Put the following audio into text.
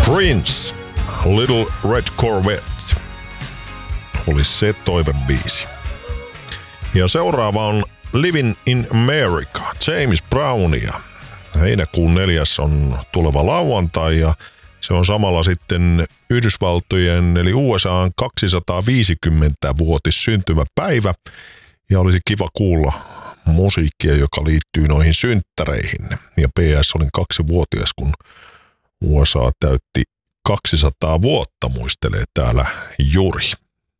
Prince, Little Red Corvette oli se toivebiisi. Ja seuraava on Living in America, James Brownia. Heinäkuun 4. on tuleva lauantai ja se on samalla sitten Yhdysvaltojen eli USA:n 250-vuotis syntymäpäivä. Ja olisi kiva kuulla musiikkia, joka liittyy noihin synttäreihin. Ja PS olin 2-vuotias, kun USA täytti 200 vuotta, muistelee täällä Juri.